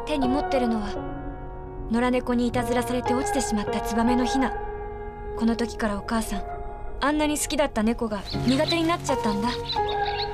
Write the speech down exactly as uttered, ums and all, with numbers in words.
手に持ってるのは野良猫にいたずらされて落ちてしまったツバメのヒナ。この時からお母さん、あんなに好きだった猫が苦手になっちゃったんだ。